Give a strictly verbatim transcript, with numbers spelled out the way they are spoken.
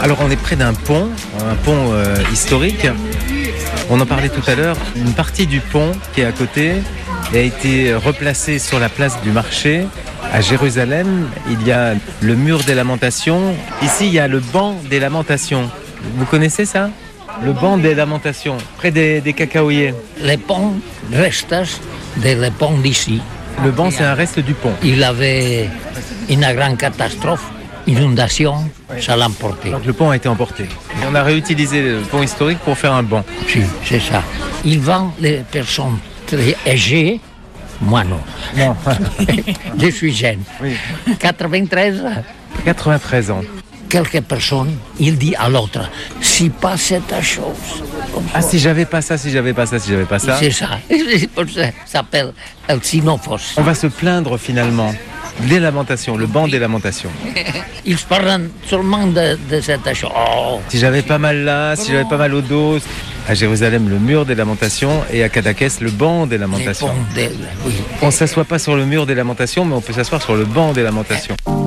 Alors on est près d'un pont, un pont euh, historique. On en parlait tout à l'heure. Une partie du pont qui est à côté a été replacée sur la place du marché. À Jérusalem, il y a le mur des lamentations. Ici, il y a le banc des lamentations. Vous connaissez ça ? Le banc des lamentations, près des, des cacaoyers. Les ponts restent de le pont d'ici. Le banc, c'est un reste du pont. Il avait une grande catastrophe, inondation, ça l'a emporté. Donc le pont a été emporté. Et on a réutilisé le pont historique pour faire un banc. Si, c'est ça. Il vend les personnes très âgées. Moi non. Non. Je suis jeune. Oui. quatre-vingt-treize. quatre-vingt-treize ans. Quelques personnes, il dit à l'autre, si pas cette chose. Ah, si j'avais pas ça, si j'avais pas ça, si j'avais pas ça. C'est ça. C'est pour ça. Ça s'appelle el Sinopos. On va se plaindre finalement des lamentations, le banc des lamentations. Ils parlent seulement de, de cette chose. Oh. Si j'avais pas mal là, si j'avais pas mal au dos. À Jérusalem, le mur des lamentations, et à Cadaqués, le banc des lamentations. Les ponts de- oui. On ne s'assoit pas sur le mur des lamentations, mais on peut s'asseoir sur le banc des lamentations.